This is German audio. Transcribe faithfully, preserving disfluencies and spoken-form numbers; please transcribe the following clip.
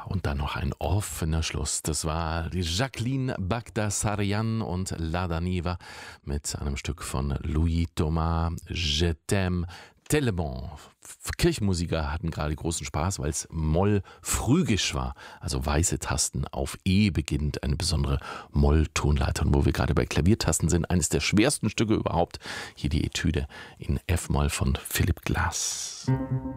Und dann noch ein offener Schluss. Das war die Jacqueline Bagdasaryan und Lada Niva mit einem Stück von Louis Thomas, Je t'aime tellement. Kirchenmusiker hatten gerade großen Spaß, weil es Moll-Phrygisch war, also weiße Tasten auf E beginnt, eine besondere Moll-Tonleiter. Und wo wir gerade bei Klaviertasten sind, eines der schwersten Stücke überhaupt, hier die Etüde in F-Moll von Philipp Glass.